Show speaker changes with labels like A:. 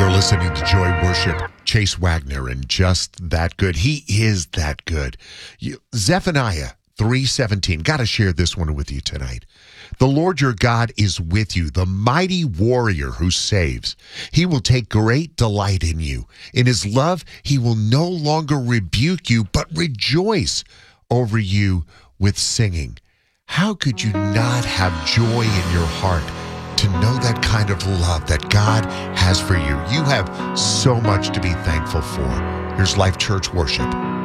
A: You're listening to Joy Worship. Chase Wagner, and just that good. He is that good. Zephaniah 3:17. Got to share this one with you tonight. The Lord your God is with you, the mighty warrior who saves. He will take great delight in you. In his love, he will no longer rebuke you, but rejoice over you with singing. How could you not have joy in your heart to know that kind of love that God has for you? You have so much to be thankful for. Here's Life Church Worship.